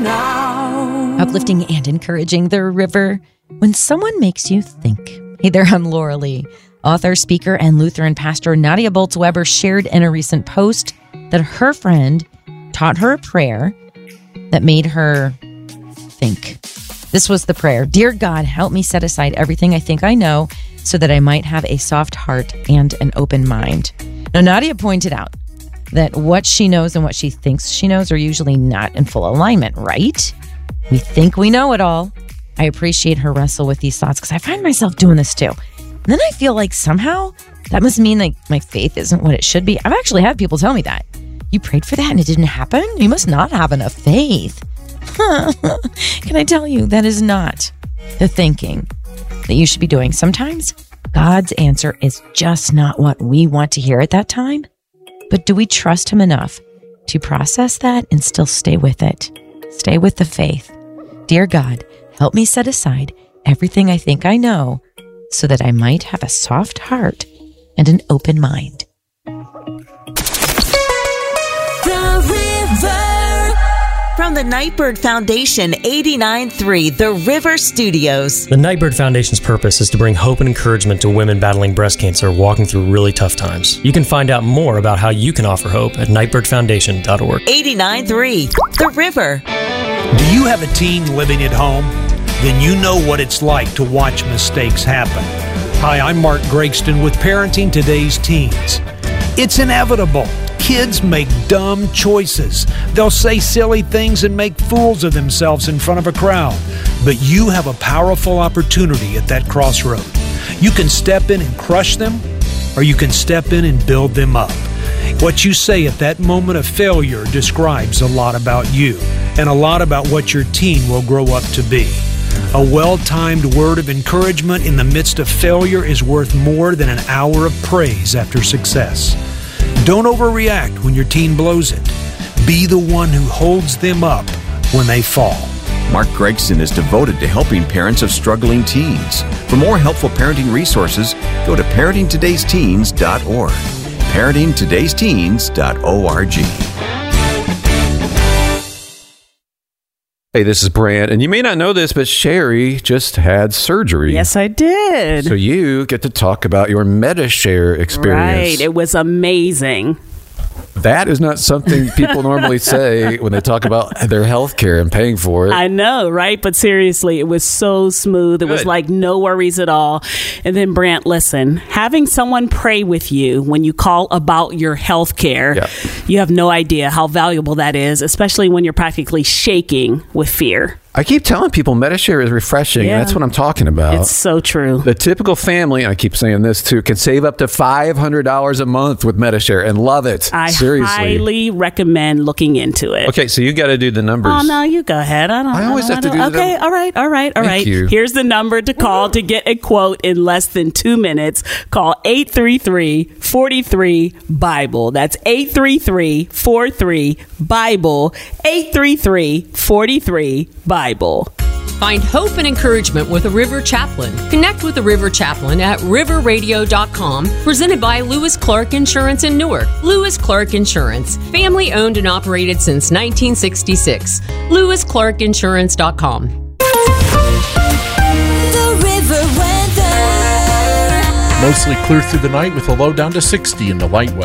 now. Uplifting and encouraging, The River, when someone makes you think. Hey there, I'm Laura Lee. Author, speaker, and Lutheran pastor Nadia Bolz-Weber shared in a recent post that her friend taught her a prayer that made her think. This was the prayer: Dear God, help me set aside everything I think I know so that I might have a soft heart and an open mind. Now, Nadia pointed out that what she knows and what she thinks she knows are usually not in full alignment, right? We think we know it all. I appreciate her wrestle with these thoughts because I find myself doing this too. And then I feel like somehow that must mean like my faith isn't what it should be. I've actually had people tell me that. You prayed for that and it didn't happen? You must not have enough faith. Can I tell you, that is not the thinking that you should be doing. Sometimes God's answer is just not what we want to hear at that time. But do we trust him enough to process that and still stay with it? Stay with the faith. Dear God, help me set aside everything I think I know so that I might have a soft heart and an open mind. The River. From the Nightbird Foundation, 89.3 The River Studios. The Nightbird Foundation's purpose is to bring hope and encouragement to women battling breast cancer walking through really tough times. You can find out more about how you can offer hope at nightbirdfoundation.org. 89.3 The River. Do you have a teen living at home? Then you know what it's like to watch mistakes happen. Hi, I'm Mark Gregston with Parenting Today's Teens. It's inevitable. Kids make dumb choices. They'll say silly things and make fools of themselves in front of a crowd. But you have a powerful opportunity at that crossroad. You can step in and crush them, or you can step in and build them up. What you say at that moment of failure describes a lot about you and a lot about what your teen will grow up to be. A well-timed word of encouragement in the midst of failure is worth more than an hour of praise after success. Don't overreact when your teen blows it. Be the one who holds them up when they fall. Mark Gregston is devoted to helping parents of struggling teens. For more helpful parenting resources, go to parentingtodaysteens.org. parentingtodaysteens.org. Hey, this is Brant, and you may not know this, but Sherry just had surgery. Yes, I did. So you get to talk about your MediShare experience. Right. It was amazing. That is not something people normally say when they talk about their health care and paying for it. I know, right? But seriously, it was so smooth. It was like no worries at all. And then, Brant, listen, having someone pray with you when you call about your health care, you have no idea how valuable that is, especially when you're practically shaking with fear. I keep telling people MediShare is refreshing. Yeah. That's what I'm talking about. It's so true. The typical family, and I keep saying this too, can save up to $500 a month with MediShare and love it. Seriously. Highly recommend looking into it. Okay, so you got to do the numbers. Oh, no, you go ahead. I always have to do the numbers. Okay, all right. Thank you. Here's the number to call to get a quote in less than 2 minutes. Call 833-43-BIBLE. That's 833-43-BIBLE. 833-43-BIBLE. Find hope and encouragement with a River Chaplain. Connect with a River Chaplain at riverradio.com. Presented by Lewis Clark Insurance in Newark. Lewis Clark Insurance. Family owned and operated since 1966. LewisClarkInsurance.com. The River weather. Mostly clear through the night with a low down to 60 in the light weather.